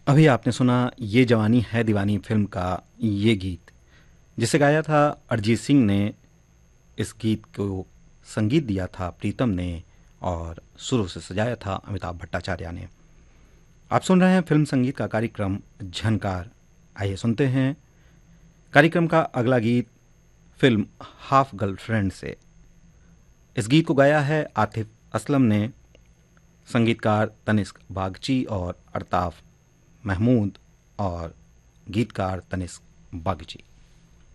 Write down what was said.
अभी आपने सुना ये जवानी है दीवानी फिल्म का ये गीत, जिसे गाया था अरिजीत सिंह ने। इस गीत को संगीत दिया था प्रीतम ने और सुरों से सजाया था अमिताभ भट्टाचार्य ने। आप सुन रहे हैं फिल्म संगीत का कार्यक्रम झनकार। आइए सुनते हैं कार्यक्रम का अगला गीत फिल्म हाफ गर्लफ्रेंड से। इस गीत को गाया है आतिफ असलम ने, संगीतकार तनिष्क बागची और अल्ताफ महमूद और गीतकार तनिष्क बागची।